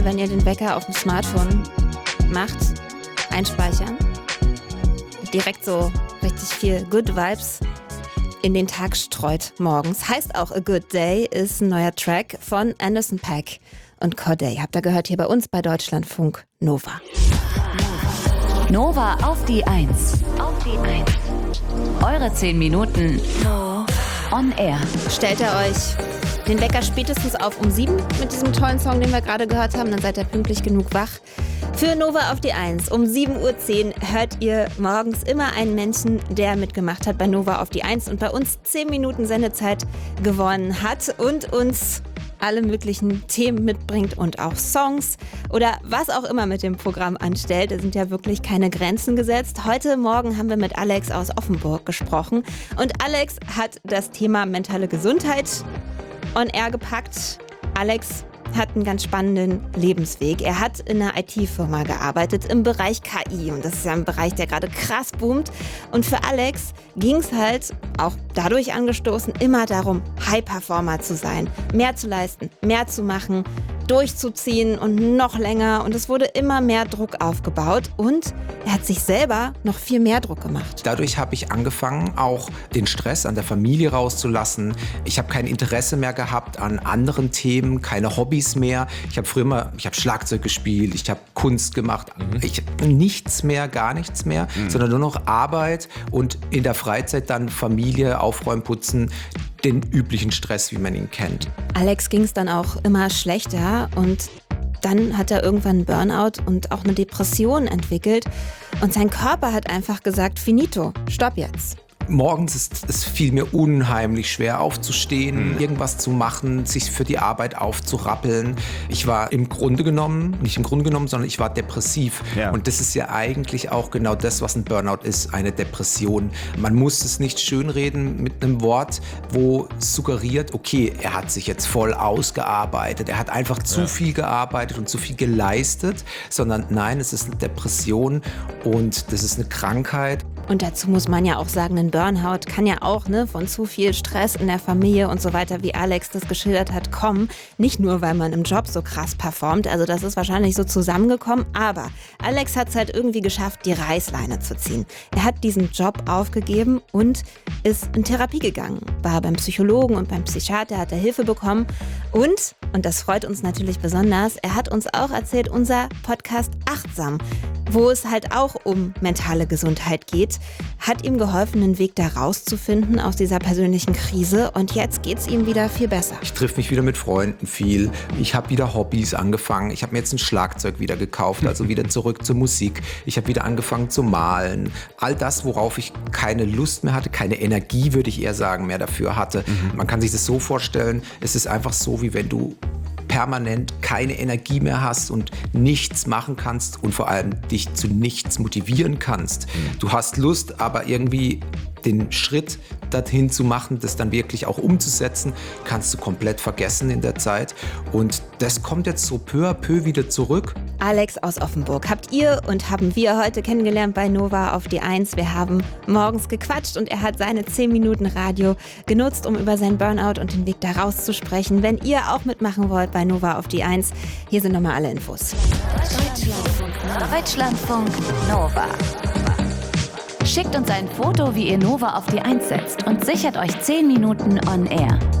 Wenn ihr den Wecker auf dem Smartphone macht, einspeichern, direkt so richtig viel Good Vibes in den Tag streut morgens. Heißt auch A Good Day ist ein neuer Track von Anderson .Paak und Cordae. Habt ihr gehört hier bei uns bei Deutschlandfunk Nova. Nova auf die 1. Eure 10 Minuten on air. Stellt ihr euch den Wecker spätestens auf um 7 mit diesem tollen Song, den wir gerade gehört haben, dann seid ihr pünktlich genug wach. Für Nova auf die 1 um 7.10 Uhr hört ihr morgens immer einen Menschen, der mitgemacht hat bei Nova auf die 1 und bei uns 10 Minuten Sendezeit gewonnen hat und uns alle möglichen Themen mitbringt und auch Songs oder was auch immer mit dem Programm anstellt. Da sind ja wirklich keine Grenzen gesetzt. Heute Morgen haben wir mit Alex aus Offenburg gesprochen und Alex hat das Thema mentale Gesundheit on air gepackt. Alex hat einen ganz spannenden Lebensweg. Er hat in einer IT-Firma gearbeitet im Bereich KI und das ist ja ein Bereich, der gerade krass boomt. Und für Alex ging es halt, auch dadurch angestoßen, immer darum, High-Performer zu sein, mehr zu leisten, mehr zu machen, durchzuziehen und noch länger. Und es wurde immer mehr Druck aufgebaut und er hat sich selber noch viel mehr Druck gemacht. Dadurch habe ich angefangen, auch den Stress an der Familie rauszulassen. Ich habe kein Interesse mehr gehabt an anderen Themen, keine Hobbys mehr. Ich habe Schlagzeug gespielt, ich habe Kunst gemacht. Ich nichts mehr, gar nichts mehr, sondern nur noch Arbeit und in der Freizeit dann Familie, Aufräumen, Putzen, den üblichen Stress, wie man ihn kennt. Alex ging es dann auch immer schlechter und dann hat er irgendwann einen Burnout und auch eine Depression entwickelt und sein Körper hat einfach gesagt, finito, stopp jetzt. Morgens es fiel mir unheimlich schwer aufzustehen, irgendwas zu machen, sich für die Arbeit aufzurappeln. Ich war sondern ich war depressiv. Ja. Und das ist ja eigentlich auch genau das, was ein Burnout ist, eine Depression. Man muss es nicht schönreden mit einem Wort, wo suggeriert, okay, er hat sich jetzt voll ausgearbeitet, er hat einfach zu viel gearbeitet und zu viel geleistet, sondern nein, es ist eine Depression und das ist eine Krankheit. Und dazu muss man ja auch sagen, ein Burnout kann ja auch von zu viel Stress in der Familie und so weiter, wie Alex das geschildert hat, kommen. Nicht nur, weil man im Job so krass performt, also das ist wahrscheinlich so zusammengekommen, aber Alex hat es halt irgendwie geschafft, die Reißleine zu ziehen. Er hat diesen Job aufgegeben und ist in Therapie gegangen, war beim Psychologen und beim Psychiater, hat er Hilfe bekommen und das freut uns natürlich besonders, er hat uns auch erzählt, unser Podcast Achtsam, wo es halt auch um mentale Gesundheit geht, hat ihm geholfen, einen Weg da rauszufinden aus dieser persönlichen Krise und jetzt geht's ihm wieder viel besser. Ich treffe mich wieder mit Freunden viel, ich habe wieder Hobbys angefangen, ich habe mir jetzt ein Schlagzeug wieder gekauft, also wieder zurück zur Musik, ich habe wieder angefangen zu malen, all das, worauf ich keine Lust mehr hatte, keine Energie, würde ich eher sagen, mehr dafür hatte. Man kann sich das so vorstellen, es ist einfach so, wie wenn du permanent keine Energie mehr hast und nichts machen kannst und vor allem dich zu nichts motivieren kannst. Du hast Lust, aber irgendwie den Schritt dorthin zu machen, das dann wirklich auch umzusetzen, kannst du komplett vergessen in der Zeit. Und das kommt jetzt so peu à peu wieder zurück. Alex aus Offenburg habt ihr und haben wir heute kennengelernt bei Nova auf die 1. Wir haben morgens gequatscht und er hat seine 10 Minuten Radio genutzt, um über seinen Burnout und den Weg da raus zu sprechen. Wenn ihr auch mitmachen wollt bei Nova auf die 1, hier sind nochmal alle Infos. Deutschlandfunk Nova. Schickt uns ein Foto, wie ihr Nova auf die 1 setzt und sichert euch 10 Minuten on air.